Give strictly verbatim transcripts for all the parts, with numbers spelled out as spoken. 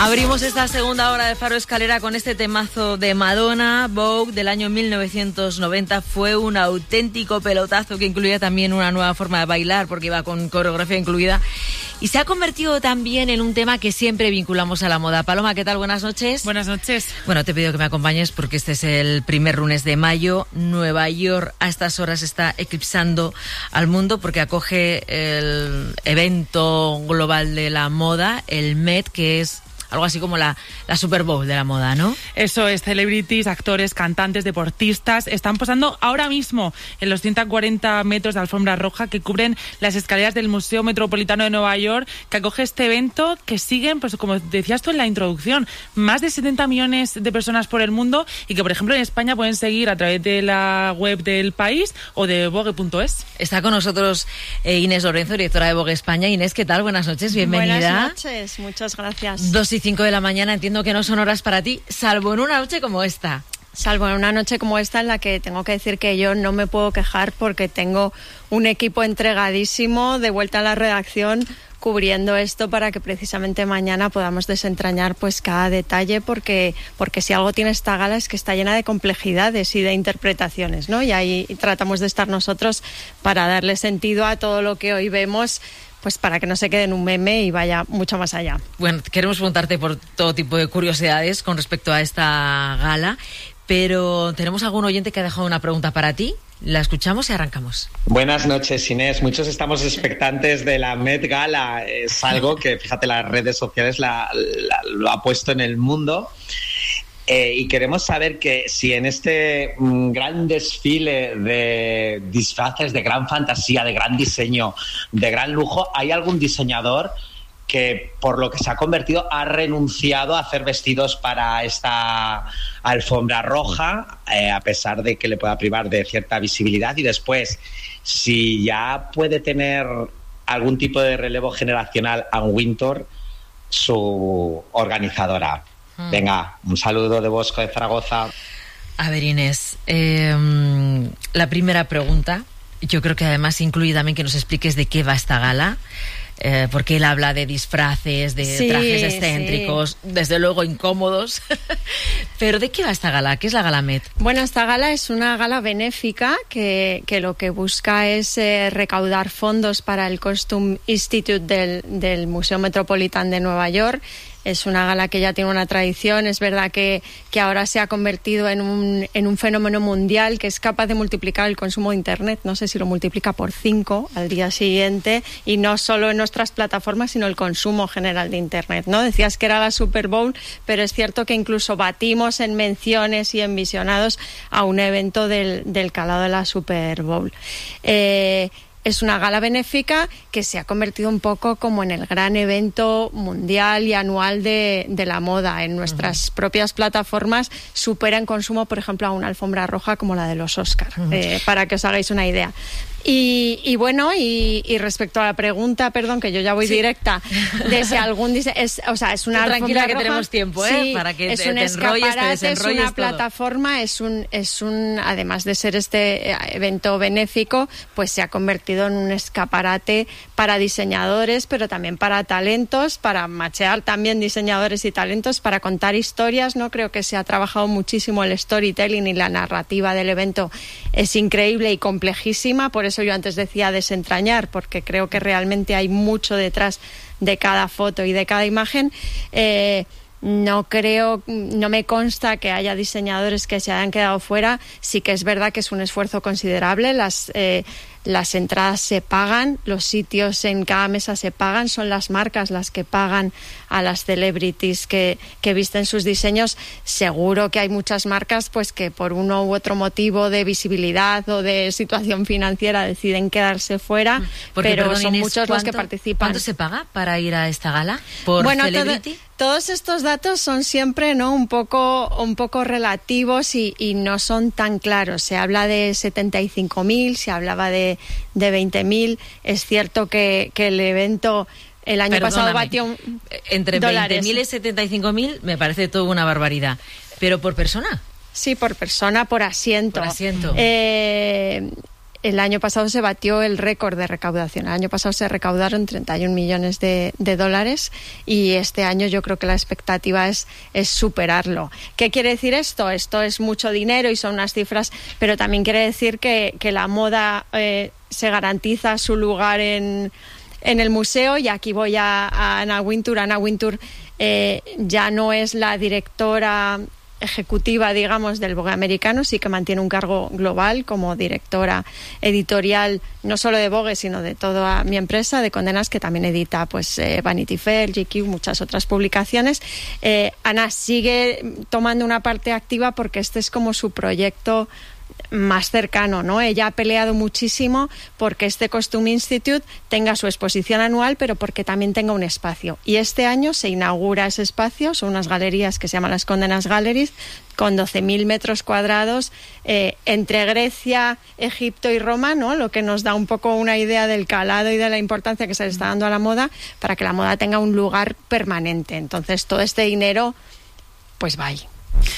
Abrimos esta segunda hora de Faro Escalera con este temazo de Madonna, Vogue, del año mil novecientos noventa. Fue un auténtico pelotazo que incluía también una nueva forma de bailar, porque iba con coreografía incluida. Y se ha convertido también en un tema que siempre vinculamos a la moda. Paloma, ¿qué tal? Buenas noches. Buenas noches. Bueno, te pido que me acompañes porque este es el primer lunes de mayo. Nueva York a estas horas está eclipsando al mundo porque acoge el evento global de la moda, el Met, que es algo así como la, la Super Bowl de la moda, ¿no? Eso es, celebrities, actores, cantantes, deportistas están posando ahora mismo en los ciento cuarenta metros de alfombra roja que cubren las escaleras del Museo Metropolitano de Nueva York, que acoge este evento, que siguen, pues como decías tú en la introducción, más de setenta millones de personas por el mundo y que, por ejemplo, en España pueden seguir a través de la web del País o de Vogue punto es. Está con nosotros eh, Inés Lorenzo, directora de Vogue España. Inés, ¿qué tal? Buenas noches, bienvenida. Buenas noches, muchas gracias. Dos y cinco de la mañana, entiendo que no son horas para ti, salvo en una noche como esta. Salvo en una noche como esta en la que tengo que decir que yo no me puedo quejar porque tengo un equipo entregadísimo de vuelta a la redacción cubriendo esto para que precisamente mañana podamos desentrañar pues cada detalle, porque porque si algo tiene esta gala es que está llena de complejidades y de interpretaciones, ¿no? Y ahí tratamos de estar nosotros para darle sentido a todo lo que hoy vemos, pues para que no se quede en un meme y vaya mucho más allá. Bueno, queremos preguntarte por todo tipo de curiosidades con respecto a esta gala, pero tenemos algún oyente que ha dejado una pregunta para ti. La escuchamos y arrancamos. Buenas noches, Inés. Muchos estamos expectantes de la Met Gala. Es algo que, fíjate, las redes sociales la, la, lo ha puesto en el mundo. Eh, y queremos saber que si en este mm, gran desfile de disfraces de gran fantasía, de gran diseño, de gran lujo, hay algún diseñador que, por lo que se ha convertido, ha renunciado a hacer vestidos para esta alfombra roja, eh, a pesar de que le pueda privar de cierta visibilidad. Y después, si ya puede tener algún tipo de relevo generacional Ann Wintour, su organizadora. Venga, un saludo de Bosco de Zaragoza. A ver, Inés, eh, la primera pregunta, yo creo que además incluye también que nos expliques de qué va esta gala, eh, porque él habla de disfraces, de sí, trajes excéntricos, sí. Desde luego incómodos. Pero ¿de qué va esta gala? ¿Qué es la Gala Met? Bueno, esta gala es una gala benéfica que, que lo que busca es eh, recaudar fondos para el Costume Institute del, del Museo Metropolitano de Nueva York. Es una gala que ya tiene una tradición. Es verdad que, que ahora se ha convertido en un, en un fenómeno mundial que es capaz de multiplicar el consumo de Internet. No sé si lo multiplica por cinco al día siguiente, y no solo en nuestras plataformas, sino el consumo general de Internet, ¿no? Decías que era la Super Bowl, pero es cierto que incluso batimos en menciones y en visionados a un evento del, del calado de la Super Bowl. Eh... Es una gala benéfica que se ha convertido un poco como en el gran evento mundial y anual de, de la moda. En nuestras uh-huh. propias plataformas supera en consumo, por ejemplo, a una alfombra roja como la de los Oscar, uh-huh. eh, para que os hagáis una idea. Y, y bueno, y, y respecto a la pregunta, perdón, que yo ya voy sí. directa, de si algún dise- es, o sea, es una tranquila alfombra que roja, tenemos tiempo, ¿eh? Sí, para que es te, un te enrolles, te desenrolles, es una todo. plataforma, es un, es un, además de ser este evento benéfico, pues se ha convertido en un escaparate para diseñadores, pero también para talentos, para machear también diseñadores y talentos, para contar historias, ¿no? Creo que se ha trabajado muchísimo el storytelling y la narrativa del evento es increíble y complejísima, por eso yo antes decía desentrañar, porque creo que realmente hay mucho detrás de cada foto y de cada imagen. Eh, no creo, no me consta que haya diseñadores que se hayan quedado fuera. Sí que es verdad que es un esfuerzo considerable. Las eh, las entradas se pagan, los sitios en cada mesa se pagan, son las marcas las que pagan a las celebrities que, que visten sus diseños. Seguro que hay muchas marcas pues que por uno u otro motivo de visibilidad o de situación financiera deciden quedarse fuera, Porque, pero perdón, son Inés, muchos los que participan. ¿Cuánto se paga para ir a esta gala por bueno, celebrity? Todo, todos estos datos son siempre, ¿no?, un poco, un poco relativos y, y no son tan claros. Se habla de setenta y cinco mil, se hablaba de de veinte mil. Es cierto que, que el evento el año Perdóname, pasado batió un, entre veinte mil y setenta y cinco mil me parece todo una barbaridad. ¿Pero por persona? Sí, por persona, por asiento. Por asiento. Eh, el año pasado se batió el récord de recaudación. El año pasado se recaudaron treinta y un millones de, de dólares y este año yo creo que la expectativa es, es superarlo. ¿Qué quiere decir esto? Esto es mucho dinero y son unas cifras, pero también quiere decir que, que la moda eh, se garantiza su lugar en, en el museo, y aquí voy a, a Anna Wintour. Anna Wintour eh, ya no es la directora ejecutiva, digamos, del Vogue americano, sí que mantiene un cargo global como directora editorial, no solo de Vogue, sino de toda mi empresa, de Condé Nast, que también edita pues eh, Vanity Fair, G Q, muchas otras publicaciones. Eh, Ana sigue tomando una parte activa porque este es como su proyecto más cercano, ¿no? Ella ha peleado muchísimo porque este Costume Institute tenga su exposición anual, pero porque también tenga un espacio. Y este año se inaugura ese espacio, son unas galerías que se llaman las Condé Nast Galleries, con doce mil metros cuadrados eh, entre Grecia, Egipto y Roma, ¿no? Lo que nos da un poco una idea del calado y de la importancia que se le está dando a la moda, para que la moda tenga un lugar permanente. Entonces, todo este dinero, pues va ahí.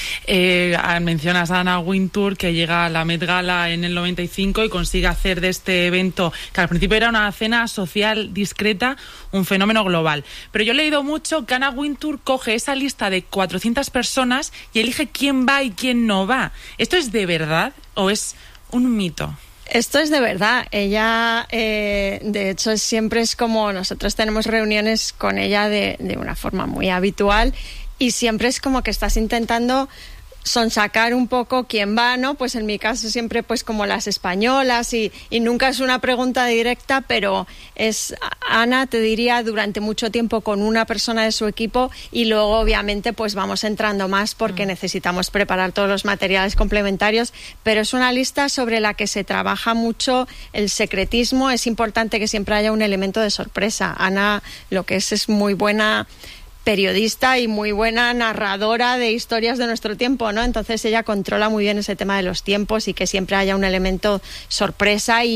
Eh, mencionas a Anna Wintour, que llega a la Met Gala en el noventa y cinco y consigue hacer de este evento, que al principio era una cena social discreta, un fenómeno global. Pero yo he leído mucho que Anna Wintour coge esa lista de cuatrocientas personas y elige quién va y quién no va. ¿Esto es de verdad o es un mito? Esto es de verdad. Ella, eh, de hecho, siempre es como nosotros tenemos reuniones con ella de, de una forma muy habitual. Y siempre es como que estás intentando sonsacar un poco quién va, ¿no? Pues en mi caso siempre pues como las españolas y, y nunca es una pregunta directa, pero es, Ana, te diría, durante mucho tiempo con una persona de su equipo, y luego obviamente pues vamos entrando más porque necesitamos preparar todos los materiales complementarios, pero es una lista sobre la que se trabaja mucho el secretismo. Es importante que siempre haya un elemento de sorpresa. Ana lo que es es muy buena periodista y muy buena narradora de historias de nuestro tiempo, ¿no? Entonces ella controla muy bien ese tema de los tiempos y que siempre haya un elemento sorpresa y